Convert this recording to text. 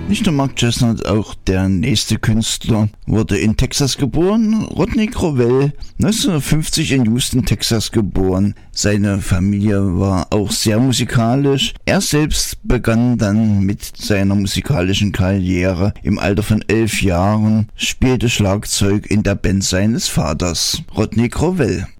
Nicht nur Mark Chesnutt, auch der nächste Künstler wurde in Texas geboren. Rodney Crowell, 1950 in Houston, Texas geboren. Seine Familie war auch sehr musikalisch. Er selbst begann dann mit seiner musikalischen Karriere im Alter von 11 Jahren, spielte Schlagzeug in der Band seines Vaters, Rodney Crowell.